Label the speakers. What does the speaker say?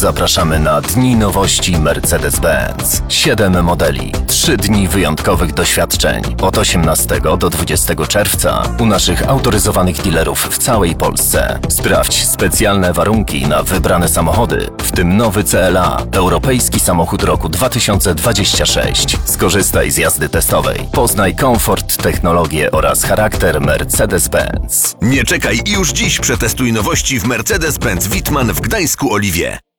Speaker 1: Zapraszamy na Dni Nowości Mercedes-Benz. 7 modeli, 3 dni wyjątkowych doświadczeń od 18 do 20 czerwca u naszych autoryzowanych dealerów w całej Polsce. Sprawdź specjalne warunki na wybrane samochody, w tym nowy CLA, europejski samochód roku 2026. Skorzystaj z jazdy testowej. Poznaj komfort, technologię oraz charakter Mercedes-Benz.
Speaker 2: Nie czekaj i już dziś przetestuj nowości w Mercedes-Benz Wittmann w Gdańsku Oliwie.